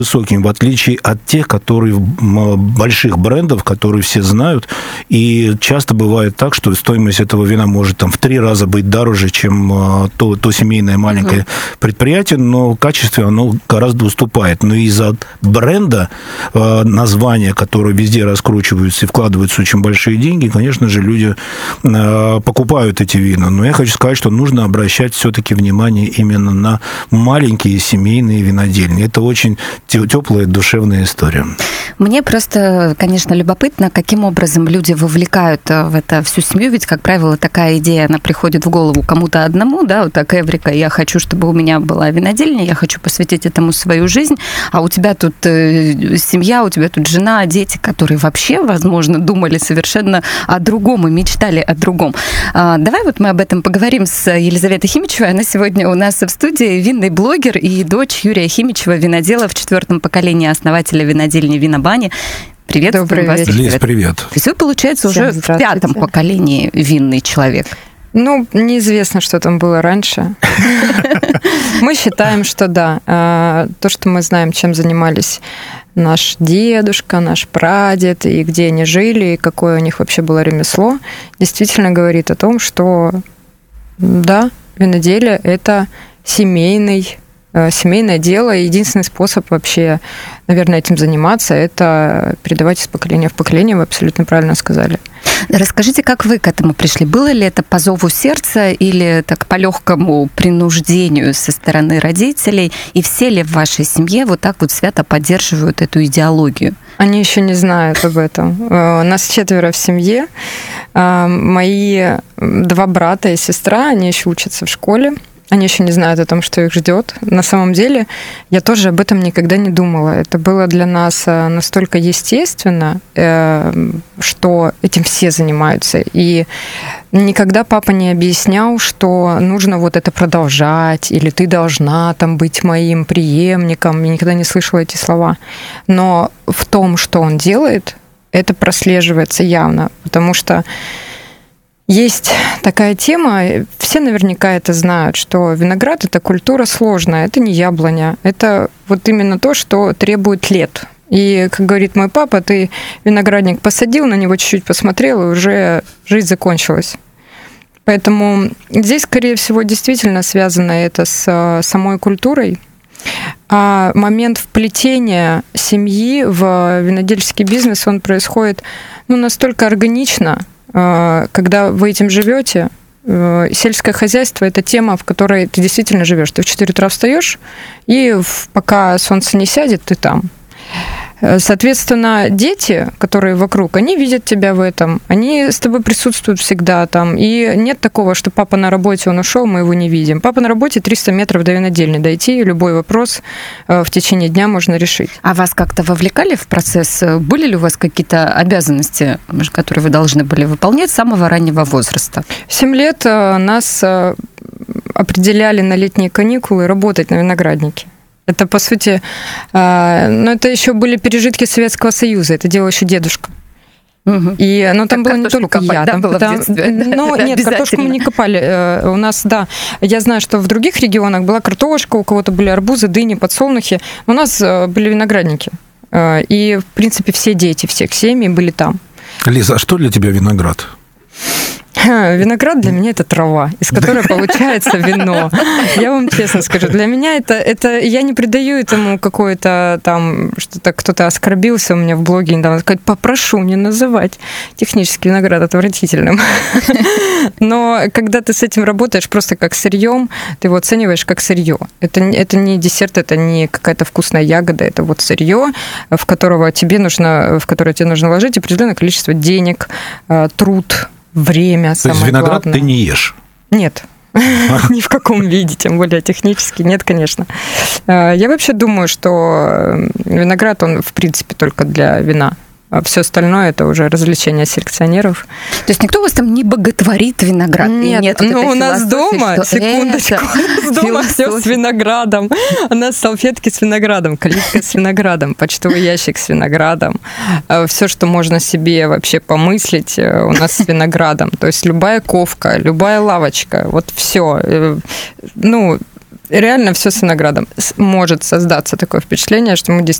высокими, в отличие от тех, которые больших брендов, которые все знают. И часто бывает так, что стоимость этого вина может там, в 3 раза быть дороже, чем то семейное маленькое предприятие, но в качестве оно гораздо уступает. Но из-за бренда, названия, которые везде раскручиваются и вкладываются очень большие деньги, конечно же, люди покупают эти вина. Но я хочу сказать, что нужно обращать все-таки внимание именно на маленькие семейные винодельни. Это очень теплая, душевная история. Мне просто, конечно, любопытно, каким образом люди вовлекают в это всю семью, ведь, как правило, такая идея, она приходит в голову кому-то одному, да, вот так, Эврика, я хочу, чтобы у меня была винодельня, я хочу посвятить этому свою жизнь, а у тебя тут семья, у тебя тут жена, дети, которые вообще, возможно, думали совершенно о другом и мечтали о другом. Давай вот мы об этом поговорим с Елизаветой Химичевой. Она сегодня у нас в студии, винный блогер и дочь Юрия Химичева, винодела в 4-м поколении, основателя винодельни «Винобани». Привет. Добрый вечер. Лиз, привет. То есть вы, получается, уже в 5-м поколении винный человек. Ну, неизвестно, что там было раньше. Мы считаем, что да. То, что мы знаем, чем занимались наш дедушка, наш прадед, и где они жили, и какое у них вообще было ремесло, действительно говорит о том, что да, виноделие – это семейное дело, и единственный способ вообще, наверное, этим заниматься – это передавать из поколения в поколение, вы абсолютно правильно сказали. Расскажите, как вы к этому пришли? Было ли это по зову сердца или так по легкому принуждению со стороны родителей? И все ли в вашей семье вот так вот свято поддерживают эту идеологию? Они еще не знают об этом. У нас 4 в семье. Мои 2 брата и сестра, они еще учатся в школе. Они еще не знают о том, что их ждет. На самом деле, я тоже об этом никогда не думала. Это было для нас настолько естественно, что этим все занимаются. И никогда папа не объяснял, что нужно вот это продолжать, или ты должна там быть моим преемником. Я никогда не слышала эти слова. Но в том, что он делает, это прослеживается явно, потому что есть такая тема, все наверняка это знают, что виноград – это культура сложная, это не яблоня, это вот именно то, что требует лет. И, как говорит мой папа, ты виноградник посадил, на него чуть-чуть посмотрел, и уже жизнь закончилась. Поэтому здесь, скорее всего, действительно связано это с самой культурой. А момент вплетения семьи в винодельческий бизнес, он происходит настолько органично, когда вы этим живете. Сельское хозяйство – это тема, в которой ты действительно живешь. Ты в 4 утра встаешь, и пока солнце не сядет, ты там. Соответственно, дети, которые вокруг, они видят тебя в этом, они с тобой присутствуют всегда там. И нет такого, что папа на работе, он ушел, мы его не видим. Папа на работе 300 метров до винодельни дойти, любой вопрос в течение дня можно решить. А вас как-то вовлекали в процесс? Были ли у вас какие-то обязанности, которые вы должны были выполнять с самого раннего возраста? В 7 лет нас определяли на летние каникулы работать на винограднике. Это, по сути, это еще были пережитки Советского Союза, это делал еще дедушка. Угу. И, там было не только копать, я. Было в детстве? Нет, картошку мы не копали. У нас, да, я знаю, что в других регионах была картошка, у кого-то были арбузы, дыни, подсолнухи. У нас были виноградники. И, в принципе, все дети всех семей были там. Лиза, а что для тебя виноград? Виноград для меня это трава, из которой получается вино. Я вам честно скажу, для меня это я не придаю этому какое-то там, что-то кто-то оскорбился у меня в блоге недавно, сказать, попрошу не называть технический виноград отвратительным. Но когда ты с этим работаешь просто как сырьем, ты его оцениваешь как сырье. Это не десерт, это не какая-то вкусная ягода, это вот сырье, в которое тебе нужно вложить определенное количество денег, труд, время, самое главное. То есть виноград ты не ешь? Нет. Ни в каком виде, тем более технически. Нет, конечно. Я вообще думаю, что виноград, он, в принципе, только для вина. А все остальное – это уже развлечение селекционеров. То есть никто у вас там не боготворит виноград? Нет, у нас дома, секундочку, у нас дома все с виноградом. У нас салфетки с виноградом, калитка с виноградом, почтовый ящик с виноградом. Все, что можно себе вообще помыслить, у нас с виноградом. То есть любая ковка, любая лавочка, вот все. реально все с виноградом. Может создаться такое впечатление, что мы